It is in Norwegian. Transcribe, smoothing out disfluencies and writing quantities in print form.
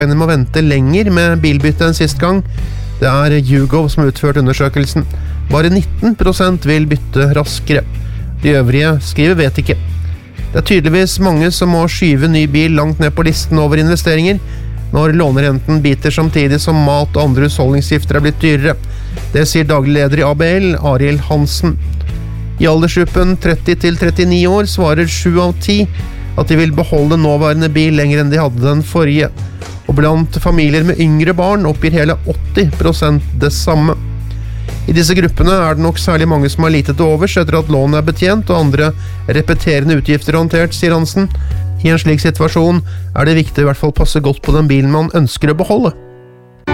må vente lenger med bilbytte enn sist gang. Det YouGov som har utført undersøkelsen. Bare 19% vil bytte raskere. De øvrige skriver vet ikke. Det tydeligvis mange som må skyve ny bil langt ned på listen over investeringer, når lånerenten biter samtidig som mat og andre husholdningsgifter blitt dyrere. Det sier daglig leder i ABL, Arild Hansen. I aldersgruppen 30 til 39 år svarer 7 av 10 at de vil beholde nåværende bil lenger enn de hadde den forrige. Og blant familier med yngre barn oppgir hele 80% det samme. I disse gruppene det nok særlig mange som har lite til overs etter at lånet betjent og andre repeterende utgifter håndtert, sier Hansen. I en slik situasjon det viktig å i hvert fall passe godt på den bilen man ønsker å beholde.